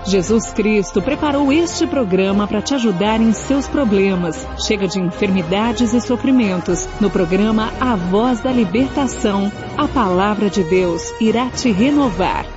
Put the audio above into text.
Jesus Cristo preparou este programa para te ajudar em seus problemas. Chega de enfermidades e sofrimentos. No programa A Voz da Libertação, a Palavra de Deus irá te renovar.